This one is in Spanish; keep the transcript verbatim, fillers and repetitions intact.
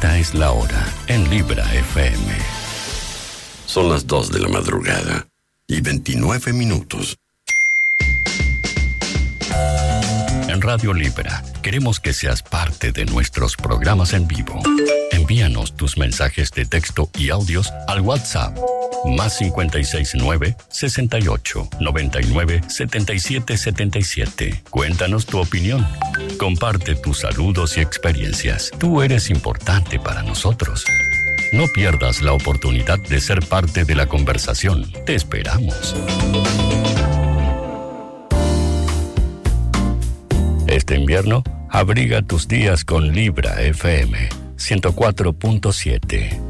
Esta es la hora en Libra F M. Son las dos de la madrugada y veintinueve minutos. En Radio Libra queremos que seas parte de nuestros programas en vivo. Envíanos tus mensajes de texto y audios al WhatsApp más cincuenta y seis nueve, sesenta y ocho, noventa y nueve, setenta y siete setenta y siete. Cuéntanos tu opinión. Comparte tus saludos y experiencias. Tú eres importante para nosotros. No pierdas la oportunidad de ser parte de la conversación. Te esperamos. Este invierno, abriga tus días con Libra F M ciento cuatro punto siete.